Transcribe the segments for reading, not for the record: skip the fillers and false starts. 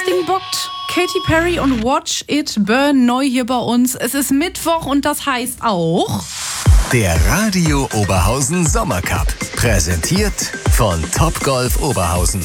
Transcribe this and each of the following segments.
Ding bockt. Katy Perry und Watch It Burn neu hier bei uns. Es ist Mittwoch und das heißt auch... Der Radio Oberhausen Sommercup. Präsentiert von Topgolf Oberhausen.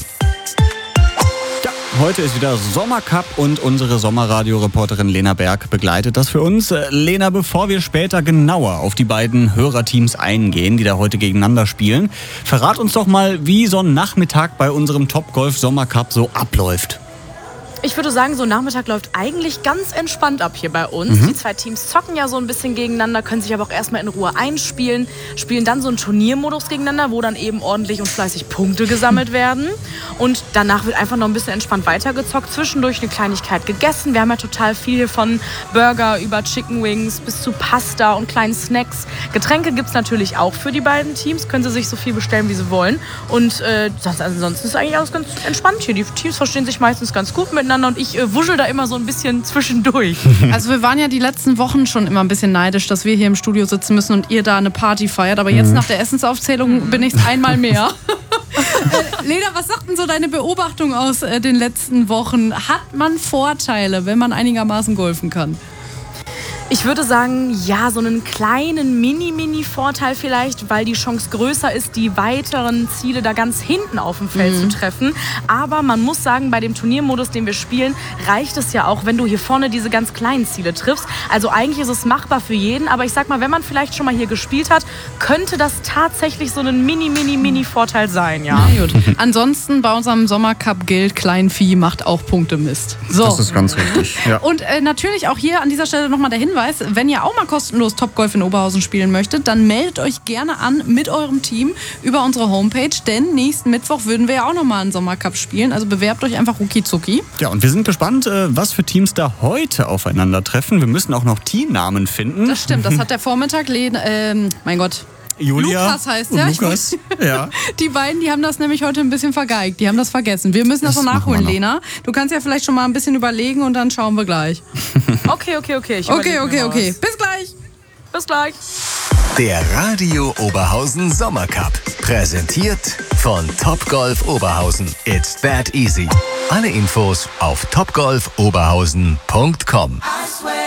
Ja, heute ist wieder Sommercup und unsere Sommerradio-Reporterin Lena Berg begleitet das für uns. Lena, bevor wir später genauer auf die beiden Hörerteams eingehen, die da heute gegeneinander spielen, verrat uns doch mal, wie so ein Nachmittag bei unserem Topgolf Sommercup so abläuft. Ich würde sagen, so ein Nachmittag läuft eigentlich ganz entspannt ab hier bei uns. Die zwei Teams zocken ja so ein bisschen gegeneinander, können sich aber auch erstmal in Ruhe einspielen, spielen dann so einen Turniermodus gegeneinander, wo dann eben ordentlich und fleißig Punkte gesammelt werden. Und danach wird einfach noch ein bisschen entspannt weitergezockt, zwischendurch eine Kleinigkeit gegessen. Wir haben ja total viel von Burger über Chicken Wings bis zu Pasta und kleinen Snacks. Getränke gibt es natürlich auch für die beiden Teams, können sie sich so viel bestellen, wie sie wollen. Und ansonsten ist eigentlich alles ganz entspannt hier. Die Teams verstehen sich meistens ganz gut miteinander. Und ich wuschel da immer so ein bisschen zwischendurch. Also wir waren ja die letzten Wochen schon immer ein bisschen neidisch, dass wir hier im Studio sitzen müssen und ihr da eine Party feiert. Aber jetzt nach der Essensaufzählung bin ich es einmal mehr. Lena, was sagt denn so deine Beobachtung aus den letzten Wochen? Hat man Vorteile, wenn man einigermaßen golfen kann? Ich würde sagen, ja, so einen kleinen Mini-Vorteil vielleicht, weil die Chance größer ist, die weiteren Ziele da ganz hinten auf dem Feld zu treffen. Aber man muss sagen, bei dem Turniermodus, den wir spielen, reicht es ja auch, wenn du hier vorne diese ganz kleinen Ziele triffst. Also eigentlich ist es machbar für jeden, aber ich sag mal, wenn man vielleicht schon mal hier gespielt hat, könnte das tatsächlich so ein Mini-Vorteil sein, ja. Na gut. Ansonsten bei unserem Sommercup gilt, Kleinvieh macht auch Punktemist. So. Das ist ganz richtig. Ja. Und natürlich auch hier an dieser Stelle nochmal der Hinweis, wenn ihr auch mal kostenlos Topgolf in Oberhausen spielen möchtet, dann meldet euch gerne an mit eurem Team über unsere Homepage, denn nächsten Mittwoch würden wir ja auch nochmal einen Sommercup spielen, also bewerbt euch einfach rucki-zucki. Ja, und wir sind gespannt, was für Teams da heute aufeinandertreffen. Wir müssen auch noch Teamnamen finden. Das stimmt, das hat der Vormittag, mein Gott, Julia Lukas heißt der. Lukas, ja. Die beiden, die haben das nämlich heute ein bisschen vergeigt. Die haben das vergessen. Wir müssen das noch nachholen, Lena. Du kannst ja vielleicht schon mal ein bisschen überlegen und dann schauen wir gleich. Okay. Okay. Bis gleich. Bis gleich. Der Radio Oberhausen Sommercup. Präsentiert von Topgolf Oberhausen. It's that easy. Alle Infos auf topgolfoberhausen.com.